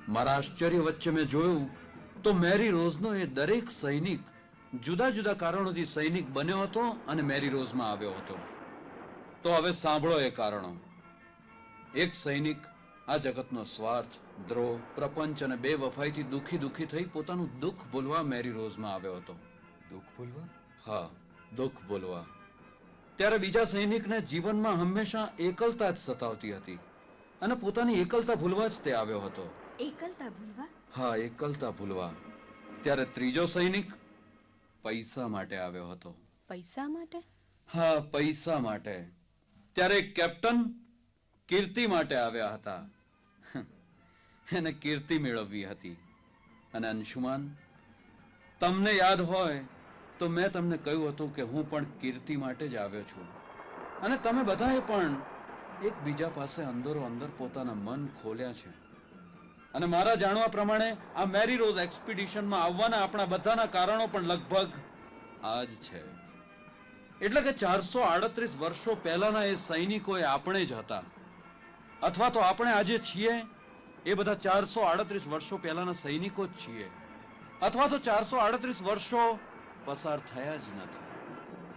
મારા આશ્ચર્ય વચ્ચે મેં જોયું તો મેરી રોઝનો એ દરેક સૈનિક જુદા જુદા કારણોથી સૈનિક બન્યો હતો અને મેરી રોઝમાં આવ્યો હતો. તો હવે સાંભળો એ કારણો. એક સૈનિક આ જગતનો સ્વાર્થ, દ્રોહ, પ્રપંચ અને બેવફાઈથી દુખી થઈ પોતાનું દુઃખ ભૂલવા મેરી રોઝમાં આવ્યો હતો. દુઃખ ભૂલવા? હા, દુઃખ ભૂલવા. ત્યારે બીજા સૈનિકને જીવનમાં હંમેશા એકલતા જ સતાવતી હતી અને પોતાની એકલતા ભૂલવા જ તે આવ્યો હતો. એકલતા ભૂલવા? હા, એકલતા ભૂલવા. ત્યારે ત્રીજો સૈનિક પૈસા માટે આવ્યો હતો. પૈસા માટે? હા, પૈસા માટે. ત્યારે કેપ્ટન કીર્તિ માટે આવ્યા હતા. એને કીર્તિ મેળવવી હતી. અને અંશુમાન, તમને યાદ હોય તો મેં તમને કહ્યું હતું કે હું પણ કીર્તિ માટે જ આવ્યો છું. અને તમે બધાએ પણ એકબીજા પાસે અંદરો અંદર પોતાના મન ખોલ્યા છે. અને મારા જાણવા પ્રમાણે આ મેરી રોઝ એક્સપિડિશનમાં આવવાના આપણા બધાના કારણો પણ લગભગ આ જ છે. એટલે કે 438 વર્ષો પહેલાના એ સૈનિકો એ આપણે જ હતા. અથવા તો આપણે આજે છીએ એ બધા 438 વર્ષો પહેલાના સૈનિકો જ છીએ. અથવા તો 438 વર્ષો પસાર થયા જ નથી.